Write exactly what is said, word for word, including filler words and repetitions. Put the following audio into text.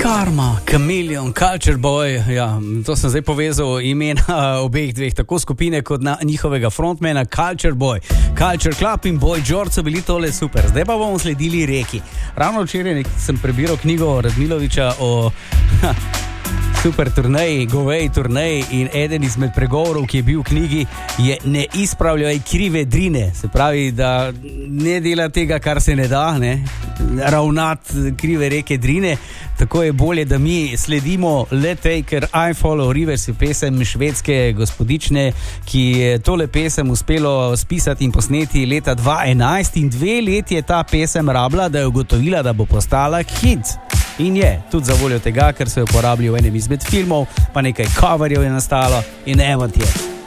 Karma, Chameleon, Culture Boy, ja, to sem zdaj povezal imena obeh dveh, tako skupine kot na njihovega frontmana Culture Boy, Culture Club in Boy George so bili tole super. Zdaj pa bomo sledili reki. Ravno včeraj sem prebiral knjigo Radmiloviča o ha, super turneji, goveji turneji in eden izmed pregovorov, ki je bil v knjigi, je ne izpravljaj krive drine. Se pravi, da ne dela tega, kar se ne da, ne, ravnat krive reke drine. Tako je bolje, da mi sledimo letej, ker I Follow Rivers je pesem švedske gospodične, ki je tole pesem uspelo spisati in posneti leta dva tisoč enajst in dve leti je ta pesem rabila, da je ugotovila, da bo postala hit. In je, tudi za voljo tega, ker se je uporabljal v enem izmed filmov, pa nekaj coverjev je nastalo in evo ti je.